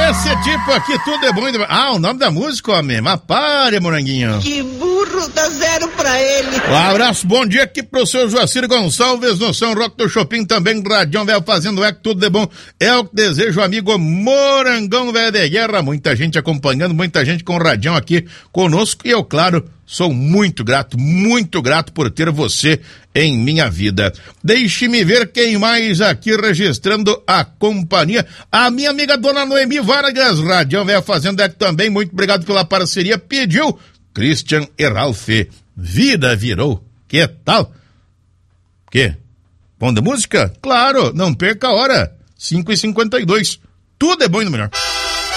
Esse tipo aqui, tudo é bom. Ah, o nome da música, homem. Mas pare, moranguinho. Que burro, dá 0 pra ele. Um abraço, bom dia aqui pro seu Joacir Gonçalves, no São Roque do Shopping, também Radião Velho fazendo tudo de bom. É o que desejo, amigo Morangão Velho de Guerra. Muita gente acompanhando, muita gente com o Radião aqui conosco. E eu, claro, sou muito grato por ter você em minha vida. Deixe-me ver quem mais aqui registrando a companhia. A minha amiga Dona Noemi Vargas, Radião Velho fazendo também. Muito obrigado pela parceria. Pediu Christian e Ralph. Vida virou. Que tal? Que? Bom de música? Claro, não perca a hora. 5h52. Tudo é bom e no melhor.